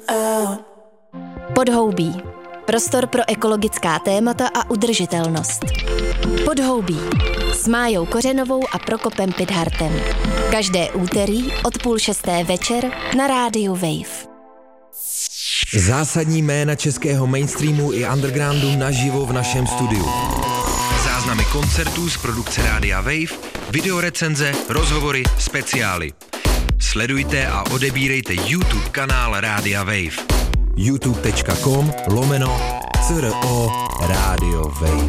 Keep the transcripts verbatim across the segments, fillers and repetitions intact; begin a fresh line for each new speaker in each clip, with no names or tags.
Podhoubí. Prostor pro ekologická témata a udržitelnost. Podhoubí. S Májou Kořenovou a Prokopem Pidhartem. Každé úterý od půl šesté večer na rádiu Wave.
Zásadní jména českého mainstreamu i undergroundu naživo v našem studiu. Záznamy koncertů z produkce Rádia Wave, videorecenze, rozhovory, speciály. Sledujte a odebírejte YouTube kanál Rádia Wave. youtube.com lomeno CRO Rádio Wave.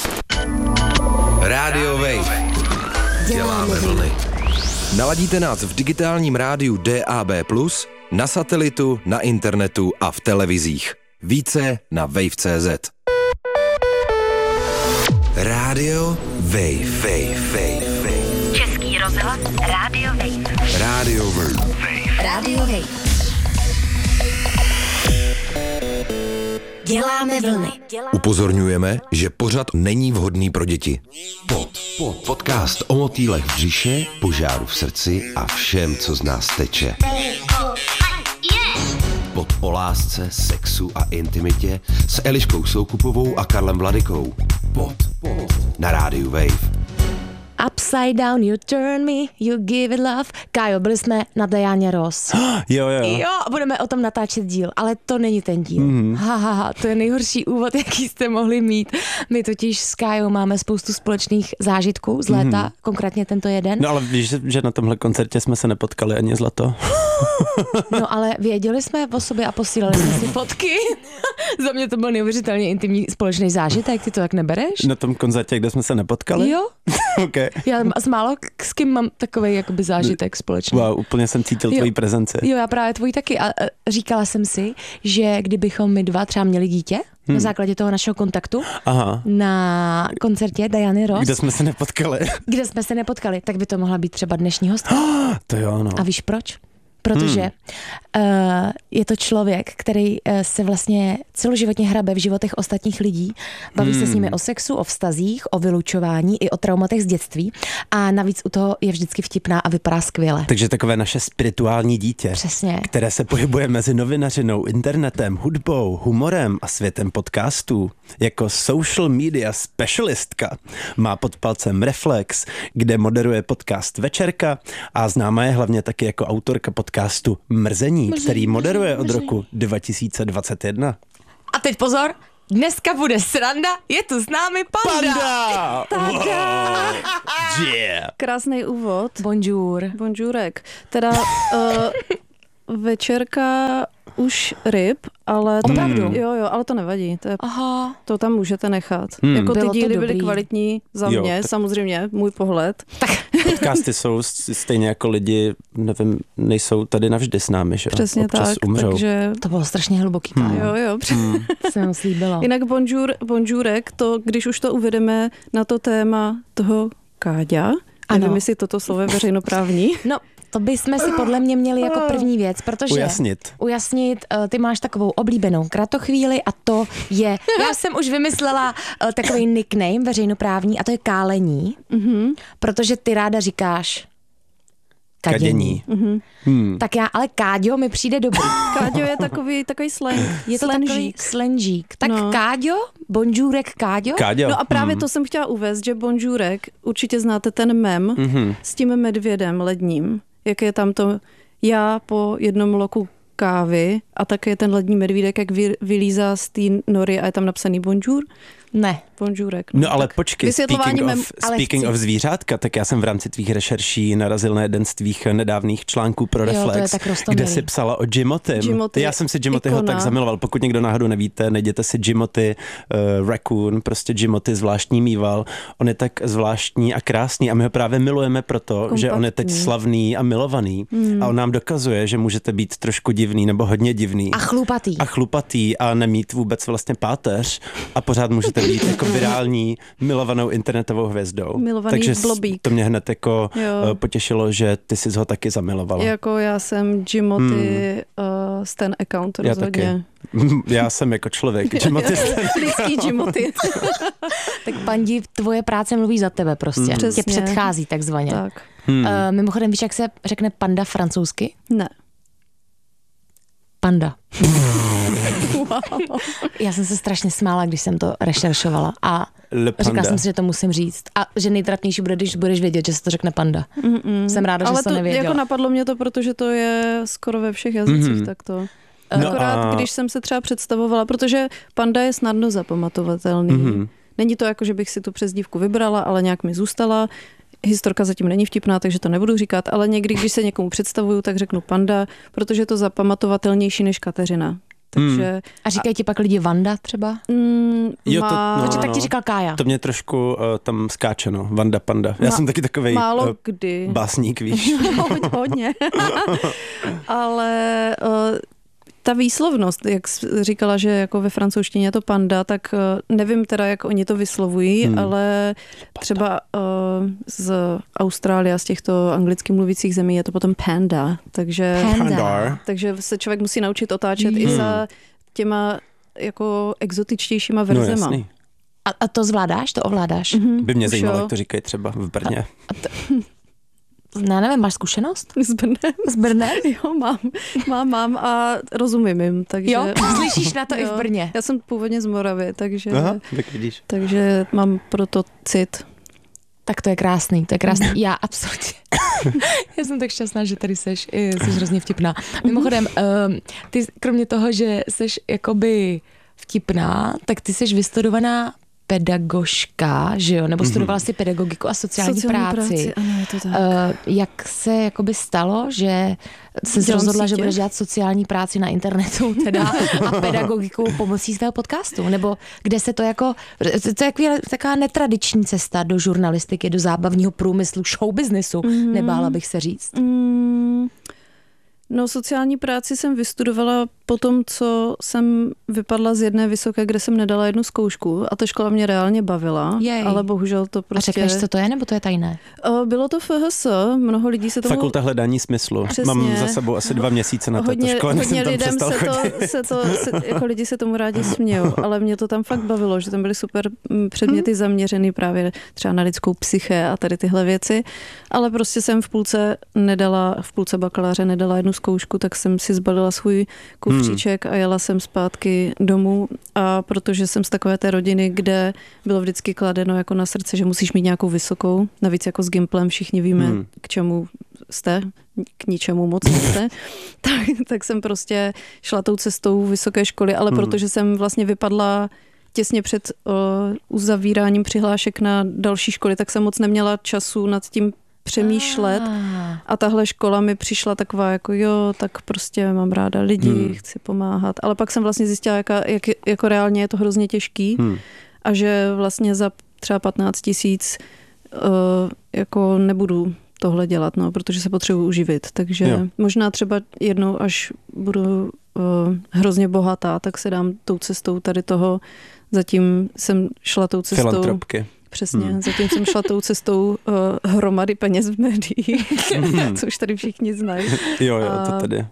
Rádio Wave. Děláme vlny. Naladíte nás v digitálním rádiu D A B plus, na satelitu, na internetu a v televizích. Více na wave tečka cé zet. Rádio Wave. Wave, Wave, Wave.
Český rozhlas Rádio Wave.
Rádio Wave.
Rádio Wave. Děláme vlny.
Upozorňujeme, že pořad není vhodný pro děti. Pod, pod. Podcast o motýlech v břiše, požáru v srdci a všem, co z nás teče. Pod o lásce, sexu a intimitě s Eliškou Soukupovou a Karlem Vladykou. Pod, pod. Na rádiu Wave.
Upside down, you turn me, you give it love. Kájo, byli jsme na Dianě Ross.
Jo, jo.
Jo, budeme o tom natáčet díl, ale to není ten díl. Mm. Ha, ha, ha, to je nejhorší úvod, jaký jste mohli mít. My totiž s Kájou máme spoustu společných zážitků z léta, mm. konkrétně tento jeden.
No ale víš, že na tomhle koncertě jsme se nepotkali ani zlato.
No ale věděli jsme o sobě a posílali jsme si fotky. Za mě to byl neuvěřitelně intimní společný zážitek, ty to tak nebereš?
Na tom koncertě, kde jsme se nepotkali?
Jo.
Okay.
Já s málo s kým mám takovej jakoby zážitek společný.
Wow, úplně jsem cítil jo. tvoji prezenci.
Jo, já právě tvoji taky a říkala jsem si, že kdybychom my dva třeba měli dítě, hmm. na základě toho našeho kontaktu, Aha. na koncertě Diany Ross.
Kde jsme se nepotkali.
Kde jsme se nepotkali, tak by to mohla být třeba dnešní hostka.
Oh, to jo, no.
A víš proč? Protože hmm. uh, je to člověk, který uh, se vlastně celoživotně hrabe v životech ostatních lidí, baví hmm. se s nimi o sexu, o vztazích, o vylučování i o traumatech z dětství a navíc u toho je vždycky vtipná a vypadá skvěle.
Takže takové naše spirituální dítě,
přesně,
které se pohybuje mezi novinařinou, internetem, hudbou, humorem a světem podcastů. Jako social media specialistka má pod palcem Reflex, kde moderuje podcast Večerka a známá je hlavně taky jako autorka podcastu podcastu Mrzení, Mrzení, který moderuje od Mrzení. roku dva tisíce dvacet jedna.
A teď pozor, dneska bude sranda, je tu s námi Panda.
Panda!
Tada!
Wow. Yeah.
Krásný úvod.
Bonjour.
Bonjourek. Teda uh, Večerka už ryb, ale to,
opravdu?
Jo, jo, ale to nevadí. To, je,
Aha.
to tam můžete nechat.
Hmm.
Jako ty
Bylo
díly byly
dobrý.
kvalitní za
Jo,
mě,
tak...
samozřejmě, můj pohled.
Tak.
Podcasty jsou stejně jako lidi, nevím, nejsou tady navždy s námi, že?
Přesně
Občas
tak,
umřou.
takže...
To bylo strašně hluboký, Kájo.
Hmm.
Jo, jo.
Hmm.
Se mi moc líbilo.
Jinak bonjour, bonjourek, to, když už to uvedeme na to téma toho Káďa, nevím, jestli toto slovo je veřejnoprávní.
No, to bychom si podle mě měli jako první věc, protože...
Ujasnit.
Ujasnit, ty máš takovou oblíbenou kratochvíli a to je... Já jsem už vymyslela takový nickname veřejnoprávní a to je kálení, mm-hmm. protože ty ráda říkáš kadění.
Kadění.
Mm-hmm.
Hmm.
Tak já, ale Káďo mi přijde dobrý.
Káďo je takový, takový slang.
Je to
Slanžík.
takový slanžík. Tak
No.
Káďo, bonjourek Káďo.
Káďo.
No a právě
hmm.
to jsem chtěla uvést, že bonjourek, určitě znáte ten mem
mm-hmm.
s tím medvědem ledním, jak je tam to já po jednom loku kávy a také ten lední medvídek, jak vy, vylízá z té nory a je tam napsaný bonjour.
Ne.
Bonjourek.
No ale počkej,
Vysvětlování
speaking,
mem-
of,
ale
speaking
chci.
of zvířátka, tak já jsem v rámci tvých rešerší narazil na jeden z tvých nedávných článků pro
Jo, to je
Reflex,
tak roztomilý.
kde si psala o Jimoty.
Jimoty,
Já jsem si Jimotyho
ikona.
tak zamiloval. Pokud někdo náhodou nevíte, najděte si Jimoty uh, Raccoon, prostě Jimoty zvláštní mýval. On je tak zvláštní a krásný a my ho právě milujeme proto,
Kompaktní.
že on je teď slavný a milovaný hmm. a on nám dokazuje, že můžete být trošku divný nebo hodně divný.
A chlupatý.
A chlupatý a nemít vůbec vlastně páteř a pořád můžete být jako virální, milovanou internetovou hvězdou.
Milovaný
Takže
blobík.
to mě hned jako
Jo.
potěšilo, že ty jsi ho taky zamilovala.
Jako já jsem Jimoty hmm. uh, z ten account
Já
rozhodně.
taky. Já jsem jako člověk Jimoty.
Lidský Jimoty.
Tak Pandi, tvoje práce mluví za tebe prostě.
Přesně.
Tě předchází takzvaně.
Tak.
Hmm.
Uh, mimochodem, víš, jak se řekne panda francouzsky?
Ne.
Ne. Panda. Wow. Já jsem se strašně smála, když jsem to rešeršovala a říkala jsem si, že to musím říct. A že nejtrapnější bude, když budeš vědět, že se to řekne panda. Mm-mm. Jsem ráda,
ale
že jsi to nevěděla.
Jako napadlo mě to, protože to je skoro ve všech jazycích, mm-hmm. tak to... No akorát, a... když jsem se třeba představovala, protože panda je snadno zapamatovatelný. Mm-hmm. Není to jako, že bych si tu přezdívku vybrala, ale nějak mi zůstala. Historka zatím není vtipná, takže to nebudu říkat, ale někdy, když se někomu představuju, tak řeknu panda, protože je to zapamatovatelnější než Kateřina. Takže... Hmm.
A říkají ti pak lidi Vanda třeba?
Mm,
jo, to,
má...
no,
Takže tak ti
no.
říkal Kája.
To mě trošku uh, tam skáče, no. Vanda, panda. Já má, jsem taky takovej
málo
uh,
kdy.
básník, víš.
Hodně, hodně. Ale... Uh, ta výslovnost, jak říkala, že jako ve francouzštině je to panda, tak nevím teda, jak oni to vyslovují, hmm. ale třeba uh, z Austrálie, z těchto anglicky mluvících zemí je to potom panda. Takže,
panda.
takže se člověk musí naučit otáčet hmm. i za těma jako exotičtějšíma verzema.
No,
a, a to zvládáš? To ovládáš?
Mm-hmm. By mě zajímalo, jak to říkají třeba v Brně. A, a to...
No, nevím, máš zkušenost?
S Brnem.
S Brnem?
Jo, mám. Mám, mám a rozumím jim. Takže...
Jo, slyšíš na to jo. i v Brně.
Já jsem původně z Moravy, takže,
aha, tak vidíš.
takže mám proto cit.
Tak to je krásný, to je krásný. Já absolutně. Já jsem tak šťastná, že tady seš, jsi hrozně vtipná. Mimochodem, ty kromě toho, že seš jakoby vtipná, tak ty seš vystudovaná pedagožka, že jo? Nebo studovala si pedagogiku a sociální, sociální práci. práci.
Ano, je to tak.
Uh, jak se jakoby stalo, že jsi rozhodla, sítě. Že budeš dělat sociální práci na internetu teda a pedagogiku pomocí svého podcastu? Nebo kde se to jako, to je taková netradiční cesta do žurnalistiky, do zábavního průmyslu, showbiznesu, mm. nebála bych se říct. Mm.
No, sociální práci jsem vystudovala po tom, co jsem vypadla z jedné vysoké, kde jsem nedala jednu zkoušku a ta škola mě reálně bavila, Jej. ale bohužel to prostě...
A řekneš, co to je, nebo to je tajné?
Bylo to F H S, mnoho lidí se tomu...
Fakulta hledání smyslu. Přesně. Mám za sebou asi dva měsíce na
hodně,
této škole,
hodně
jsem tam
lidem
přestal
se to, se to, se, jako lidi se tomu rádi smějou, ale mě to tam fakt bavilo, že tam byly super předměty hmm. zaměřený právě třeba na lidskou psyché a tady tyhle věci, ale prostě jsem v půlce nedala, v půlce bakaláře nedala jednu zkoušku, tak jsem si zbalila svůj kufříček hmm. a jela jsem zpátky domů a protože jsem z takové té rodiny, kde bylo vždycky kladeno jako na srdce, že musíš mít nějakou vysokou, navíc jako s Gimplem všichni víme, hmm. k čemu jste, k ničemu moc nejste, tak, tak jsem prostě šla tou cestou vysoké školy, ale hmm. protože jsem vlastně vypadla těsně před uh, uzavíráním přihlášek na další školy, tak jsem moc neměla času nad tím přemýšlet a tahle škola mi přišla taková jako jo, tak prostě mám ráda lidi, hmm. chci pomáhat, ale pak jsem vlastně zjistila, jaka, jak, jako reálně je to hrozně těžký hmm. a že vlastně za třeba patnáct tisíc uh, jako nebudu tohle dělat, no, protože se potřebuji uživit, takže jo. možná třeba jednou, až budu uh, hrozně bohatá, tak se dám tou cestou tady toho, zatím jsem šla tou cestou
filantropky.
Přesně, hmm. zatím jsem šla tou cestou uh, hromady peněz v médiích, hmm. co už tady všichni znají.
Jo, jo,
a,
to tady.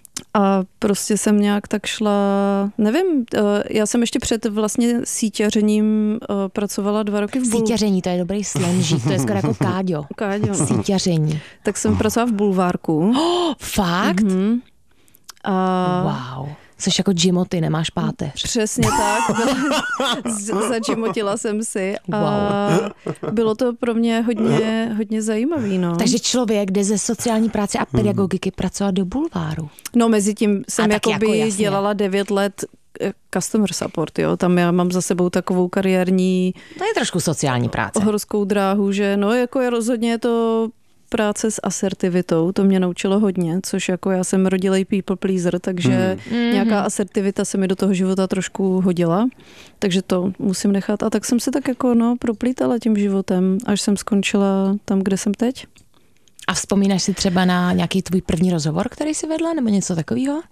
A prostě jsem nějak tak šla, nevím, uh, já jsem ještě před vlastně síťařením uh, pracovala dva roky v Bulváru.
Síťaření, to je dobrý slanžík, to je skoro jako Káďo.
Káďo.
Síťaření.
Tak jsem pracovala v Bulvárku.
Oh, fakt?
Mm-hmm. A...
Wow. Což jako džimoty, nemáš páteř.
Přesně tak. Zadžimotila jsem si a wow. bylo to pro mě hodně, hodně zajímavý. No.
Takže člověk jde ze sociální práce a pedagogiky pracovat do Bulváru.
No mezi tím jsem jakoby
jako
dělala devět let customer support, jo. Tam já mám za sebou takovou kariérní...
To je trošku sociální práce.
Horskou dráhu, že no jako je rozhodně to... práce s asertivitou, to mě naučilo hodně, což jako já jsem rodilej people pleaser, takže mm. nějaká asertivita se mi do toho života trošku hodila, takže to musím nechat. A tak jsem se tak jako no, proplítala tím životem, až jsem skončila tam, kde jsem teď.
A vzpomínáš si třeba na nějaký tvůj první rozhovor, který jsi vedla, nebo něco takového?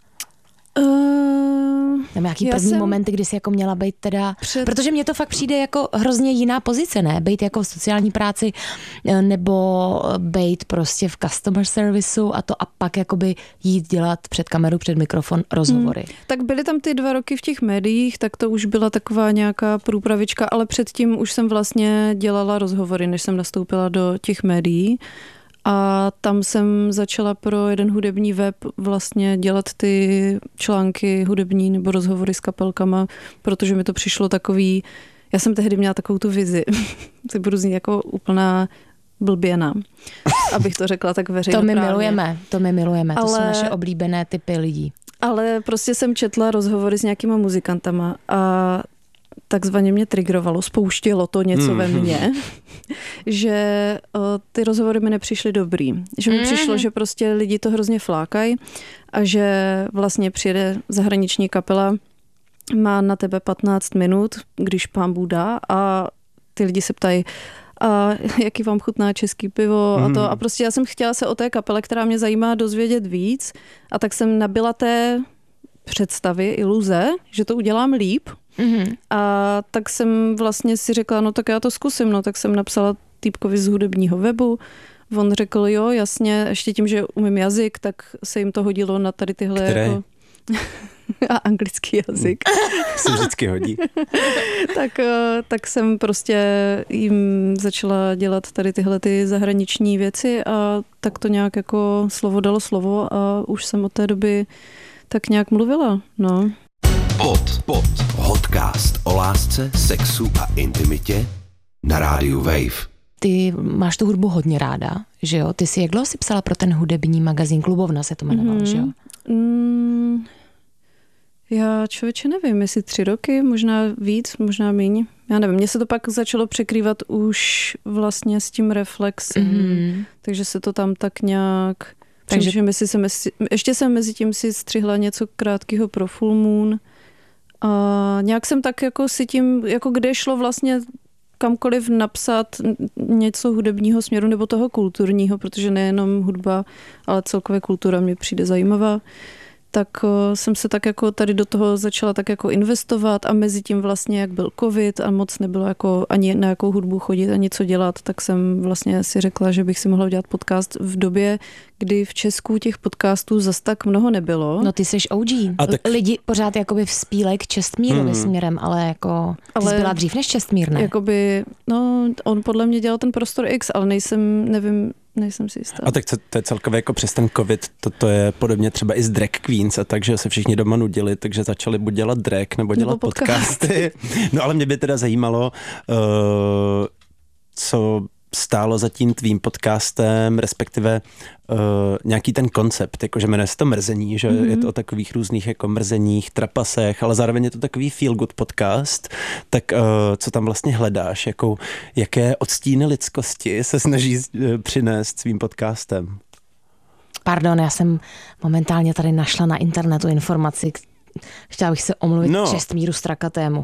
Uh, nebo nějaký první jsem... momenty, kdy jsi jako měla být teda, před... protože mně to fakt přijde jako hrozně jiná pozice, ne? Být jako v sociální práci nebo být prostě v customer serviceu a to a pak jakoby jít dělat před kameru, před mikrofon rozhovory. Hmm.
Tak byly tam ty dva roky v těch médiích, tak to už byla taková nějaká průpravička, ale předtím už jsem vlastně dělala rozhovory, než jsem nastoupila do těch médií. A tam jsem začala pro jeden hudební web vlastně dělat ty články hudební nebo rozhovory s kapelkama, protože mi to přišlo takový, já jsem tehdy měla takovou tu vizi, to budu znít jako úplná blběna, abych to řekla tak veřejnoprávně.
To my milujeme, to my milujeme, to
ale,
jsou naše oblíbené typy lidí.
Ale prostě jsem četla rozhovory s nějakýma muzikantama a takzvaně mě triggerovalo, spouštělo to něco mm. ve mně, že o, ty rozhovory mi nepřišly dobrý. Že mi mm. přišlo, že prostě lidi to hrozně flákají a že vlastně přijede zahraniční kapela, má na tebe patnáct minut, když pán Bůh dá, a ty lidi se ptají, a jaký vám chutná český pivo a to. A prostě já jsem chtěla se o té kapele, která mě zajímá, dozvědět víc, a tak jsem nabila té představy, iluze, že to udělám líp. Mm-hmm. A tak jsem vlastně si řekla, no tak já to zkusím, no tak jsem napsala týpkovi z hudebního webu. On řekl, jo, jasně, ještě tím, že umím jazyk, tak se jim to hodilo na tady tyhle
Které?
jako... a anglický jazyk.
Se vždycky hodí.
tak, tak jsem prostě jim začala dělat tady tyhle ty zahraniční věci a tak to nějak jako slovo dalo slovo a už jsem od té doby tak nějak mluvila, no.
Pod, pod, podcast o lásce, sexu a intimitě na rádiu Wave.
Ty máš tu hudbu hodně ráda, že jo? Ty si jak dlouho si psala pro ten hudební magazín Klubovna, se to jmenovalo, mm-hmm. že jo?
Mm, já člověče nevím, jestli tři roky, možná víc, možná míň. Já nevím, mně se to pak začalo překrývat už vlastně s tím Reflexem, mm-hmm. takže se to tam tak nějak... Takže si se mezi, ještě jsem mezi tím si střihla něco krátkého pro Full Moon a nějak jsem tak jako si tím, jako kde šlo vlastně kamkoliv napsat něco hudebního směru nebo toho kulturního, protože nejenom hudba, ale celkově kultura mě přijde zajímavá, tak jsem se tak jako tady do toho začala tak jako investovat a mezi tím vlastně, jak byl covid a moc nebylo jako ani na jakou hudbu chodit, ani co dělat, tak jsem vlastně si řekla, že bych si mohla udělat podcast v době, kdy v Česku těch podcastů zas tak mnoho nebylo.
No ty seš O G. A tak... Lidi pořád jakoby vzpílej k Čestmírovi hmm. směrem, ale jako ty ale jsi byla dřív než Čestmír, ne?
Jakoby, no on podle mě dělal ten Prostor X, ale nejsem, nevím, nejsem si jistá.
A tak to je celkově jako přes ten covid, to, to je podobně třeba i z drag queens a takže se všichni doma nudili, takže začali buď dělat drag nebo dělat nebo podcasty. No ale mě by teda zajímalo, uh, co stálo za tím tvým podcastem, respektive uh, nějaký ten koncept, jakože jmenuje se to Mrzení, že mm-hmm. je to o takových různých jako mrzeních, trapasech, ale zároveň je to takový feel good podcast, tak uh, co tam vlastně hledáš, jakou, jaké odstíny lidskosti se snaží uh, přinést svým podcastem?
Pardon, já jsem momentálně tady našla na internetu informaci, chtěla bych se omluvit no. Čestmíru Strakatému.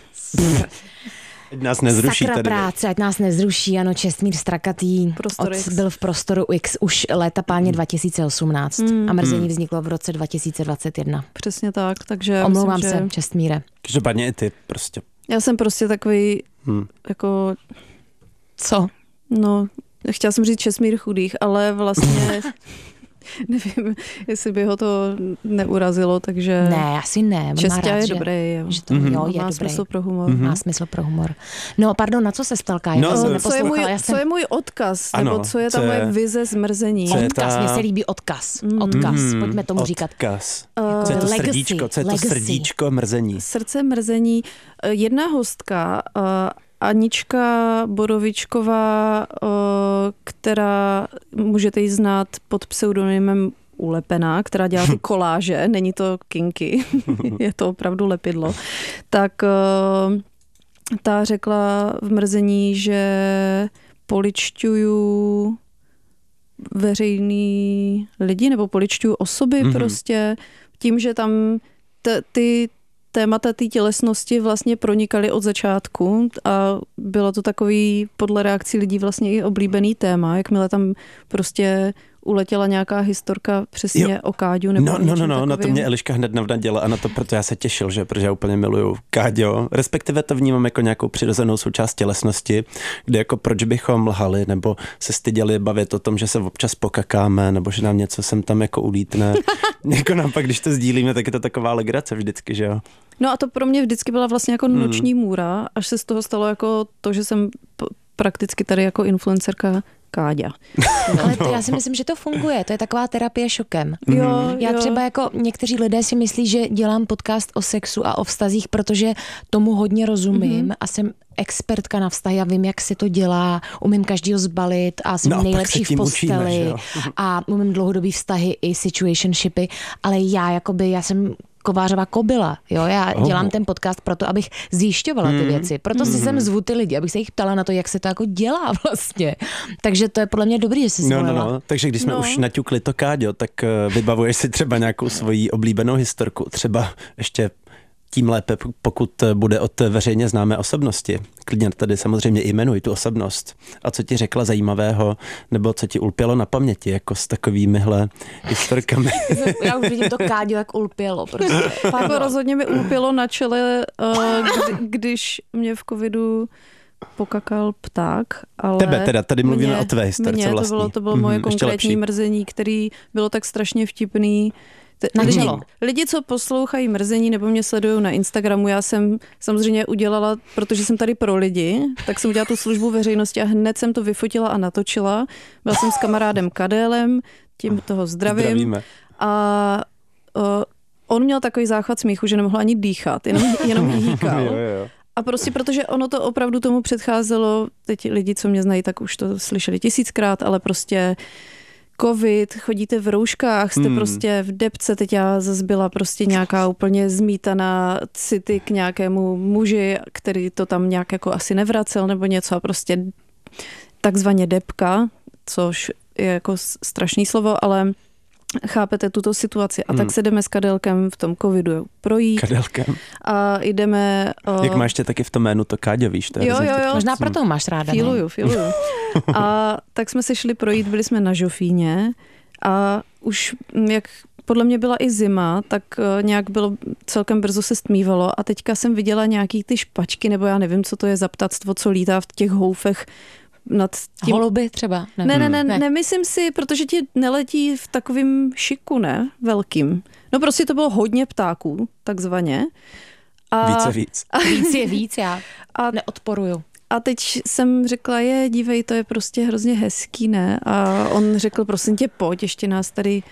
Ať nás nezruší
Sakra
tady.
práce, ať nás nezruší, ano, Čestmír Strakatý od, byl v Prostoru X už léta páně dva tisíce osmnáct mm. a Mrzení mm. vzniklo v roce dva tisíce dvacet jedna.
Přesně tak, takže...
Omlouvám
myslím,
se,
že...
Čestmíre.
Každopádně i ty prostě.
Já jsem prostě takový, hmm. jako...
Co?
No, chtěla jsem říct Čestmír chudých, ale vlastně... Nevím, jestli by ho to neurazilo, takže...
Ne, asi ne.
Čestě je
že,
dobrý, jo.
Že to, mm-hmm. jo, je
má
dobrý.
smysl pro humor.
Mm-hmm. Má smysl pro humor. No, pardon, na co se stalká?
No,
no,
co, je můj,
já jsem...
co je můj odkaz?
Ano,
nebo co je ta
co
moje
je...
vize Zmrzení?
Odkaz,
ta...
mně se líbí odkaz. Mm. Odkaz,
mm,
pojďme tomu
odkaz.
říkat.
Uh, co je to
legacy,
srdíčko? Co je
legacy.
to srdíčko Mrzení?
Srdce Mrzení. Jedna hostka, uh, Anička Borovičková, uh, která můžete ji znát pod pseudonymem Ulepená, která dělá ty koláže, není to kinky, je to opravdu lepidlo, tak uh, ta řekla v Mrzení, že poličťuju veřejný lidi nebo poličťuju osoby mm-hmm. prostě tím, že tam t- ty témata té tělesnosti vlastně pronikaly od začátku a bylo to takový podle reakcí lidí vlastně i oblíbený téma, jakmile tam prostě uletěla nějaká historka přesně jo. o Káďu nebo
No, no, no, no, na to
takovým.
mě Eliška hned navnadila a na to proto já se těšil, že protože já úplně miluju Káďo, respektive to vnímám jako nějakou přirozenou součást tělesnosti, kde jako proč bychom lhali nebo se styděli bavit o tom, že se občas pokakáme nebo že nám něco sem tam jako ulítne. Jako nám pak, když to sdílíme, tak je to taková legrace vždycky, že jo.
No a to pro mě vždycky byla vlastně jako
hmm.
noční můra, až se z toho stalo jako to, že jsem p- prakticky tady jako influencerka Káďa.
Ale to, já si myslím, že to funguje. To je taková terapie šokem.
Jo,
Já
jo.
třeba jako někteří lidé si myslí, že dělám podcast o sexu a o vztazích, protože tomu hodně rozumím mm-hmm. a jsem expertka na vztahy a vím, jak se to dělá, umím každýho zbalit a jsem
no,
nejlepší v posteli
učíme,
a umím dlouhodobý vztahy i situationshipy, ale já jakoby, já jsem kovářová kobila, jo, já
Oh.
dělám ten podcast proto, abych zjišťovala ty
Mm.
věci, proto si sem zvu ty lidi, abych se jich ptala na to, jak se to jako dělá vlastně. Takže to je podle mě dobrý, že jsi
No,
zvolila.
no, no. Takže když jsme
No.
už naťukli to, Káďo, tak uh, vybavuješ si třeba nějakou svoji oblíbenou historku. Třeba ještě tím lépe, pokud bude od veřejně známé osobnosti. Klidně tady samozřejmě jmenuj tu osobnost. A co ti řekla zajímavého, nebo co ti ulpělo na paměti, jako s takovýmihle historkami.
Já už vidím to Káďo, jak ulpělo. Prostě.
Jako rozhodně mi ulpělo na čele, uh, kdy, když mě v covidu pokakal pták, ale...
Tebe teda, tady mluvíme
mě,
o tvé historce
mě
vlastní.
to bylo, to bylo moje
Mhm, ještě
konkrétní
lepší.
mrzení, který bylo tak strašně vtipný. Te-
Na
lidi,
čelo.
lidi, co poslouchají mrzení nebo mě sledují na Instagramu, já jsem samozřejmě udělala, protože jsem tady pro lidi, tak jsem udělala tu službu veřejnosti a hned jsem to vyfotila a natočila. Byla jsem s kamarádem Kadélem, tím toho zdravím.
Zdravíme.
A uh, on měl takový záchvat smíchu, že nemohl ani dýchat, jenom, jenom hýkal.
Jo, jo.
A prostě protože ono to opravdu tomu předcházelo, teď lidi, co mě znají, tak už to slyšeli tisíckrát, ale prostě covid, chodíte v rouškách, jste
Hmm.
prostě v depce, teď já zase byla prostě nějaká úplně zmítaná city k nějakému muži, který to tam nějak jako asi nevracel nebo něco a prostě takzvaně depka, což je jako strašný slovo, ale chápete tuto situaci. A
Hmm.
tak se jdeme s Kadélkem v tom covidu projít
Kadelkem.
a jdeme... O...
Jak máš ještě taky v tom jménu to Káďo, víš? To je
Jo,
hrozně
jo, jo.
vtipné.
Možná proto ho máš ráda. ne?
Filuju, filuju. A tak jsme se šli projít, byli jsme na Žofíně a už jak podle mě byla i zima, tak nějak bylo, celkem brzo se stmívalo a teďka jsem viděla nějaký ty špačky, nebo já nevím, co to je za ptactvo, co lítá v těch houfech nad tím.
Holuby třeba?
Ne, ne, ne,
Ne.
ne, nemyslím si, protože ti neletí v takovým šiku, ne? Velkým. No prostě to bylo hodně ptáků, takzvaně. A,
Více víc.
Víc je víc, já
a
neodporuju.
A teď jsem řekla, je, dívej, to je prostě hrozně hezký, ne? A on řekl, prosím tě, pojď, ještě nás tady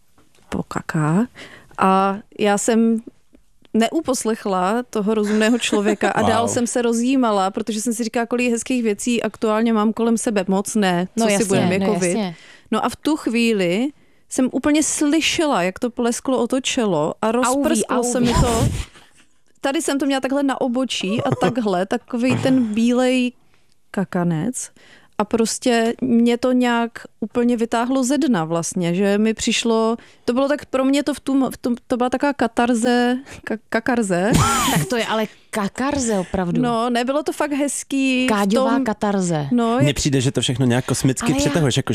pokaká. A já jsem neuposlechla toho rozumného člověka a
Wow.
dál jsem se rozjímala, protože jsem si říkala, kolik hezkých věcí aktuálně mám kolem sebe. Moc ne, co
No
si
jasně,
budeme,
no
jako vy.
jasně.
No a v tu chvíli jsem úplně slyšela, jak to plesklo o to čelo a rozprsklo
auví.
se mi to. Tady jsem to měla takhle na obočí a takhle, takový ten bílej kakanec. A prostě mě to nějak úplně vytáhlo ze dna vlastně, že mi přišlo, to bylo tak pro mě to v tom, v tom to byla taková katarze, ka, kakarze.
Tak to je ale kakarze opravdu.
No, nebylo to fakt hezký. v
Káďová
tom,
katarze.
no,
Mně
jak,
přijde, že to všechno nějak kosmicky
Ale já-
přitahuješ, jako